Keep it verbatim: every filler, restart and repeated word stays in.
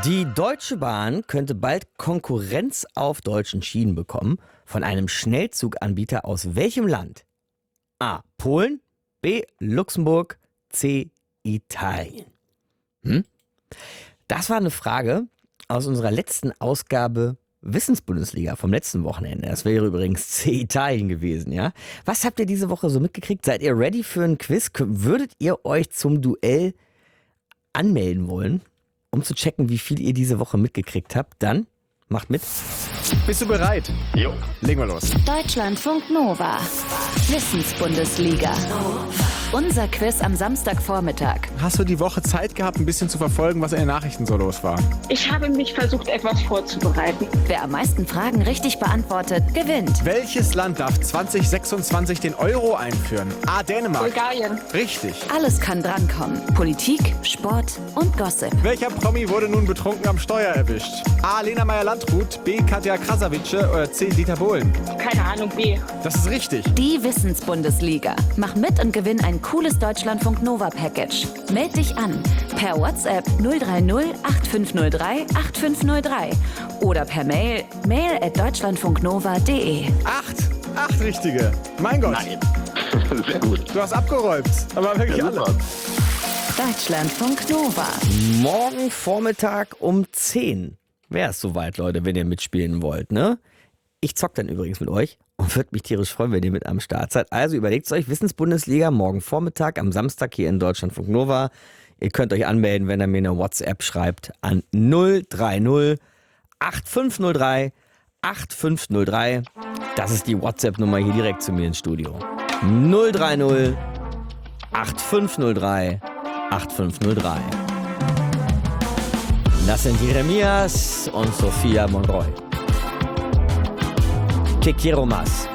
Die Deutsche Bahn könnte bald Konkurrenz auf deutschen Schienen bekommen von einem Schnellzuganbieter aus welchem Land? A. Polen, B. Luxemburg, C. Italien. Hm? Das war eine Frage aus unserer letzten Ausgabe Wissensbundesliga vom letzten Wochenende. Das wäre übrigens C. Italien gewesen, ja? Was habt ihr diese Woche so mitgekriegt? Seid ihr ready für ein Quiz? Würdet ihr euch zum Duell anmelden wollen, um zu checken, wie viel ihr diese Woche mitgekriegt habt? Dann macht mit. Bist du bereit? Jo. Legen wir los. Deutschlandfunk Nova. Wissensbundesliga. Unser Quiz am Samstagvormittag. Hast du die Woche Zeit gehabt, ein bisschen zu verfolgen, was in den Nachrichten so los war? Ich habe mich versucht, etwas vorzubereiten. Wer am meisten Fragen richtig beantwortet, gewinnt. Welches Land darf zwanzig sechsundzwanzig den Euro einführen? A. Dänemark. Bulgarien. Richtig. Alles kann drankommen. Politik, Sport und Gossip. Welcher Promi wurde nun betrunken am Steuer erwischt? A. Lena Meyer-Landrut, B. Katja Krasavice oder C. Dieter Bohlen? Keine Ahnung, B. Das ist richtig. Die Wissensbundesliga. Mach mit und gewinn ein cooles Deutschlandfunk Nova Package. Meld dich an per WhatsApp null drei null acht fünf null drei acht fünf null drei oder per Mail mail at deutschlandfunknova punkt de. Acht. Acht richtige. Mein Gott. Nein. Sehr gut. Du hast abgeräumt. Aber wirklich Ja, alle. super. Deutschlandfunk Nova. Morgen Vormittag um zehn wäre es soweit, Leute, wenn ihr mitspielen wollt, ne? Ich zock dann übrigens mit euch und würde mich tierisch freuen, wenn ihr mit am Start seid. Also überlegt euch, Wissensbundesliga morgen Vormittag am Samstag hier in Deutschlandfunk Nova. Ihr könnt euch anmelden, wenn ihr mir eine WhatsApp schreibt an null drei null acht fünf null drei acht fünf null drei. Das ist die WhatsApp-Nummer hier direkt zu mir ins Studio. null drei null acht fünf null drei acht fünf null drei. Das sind Jeremias und Sophia Monroy. Te quiero más.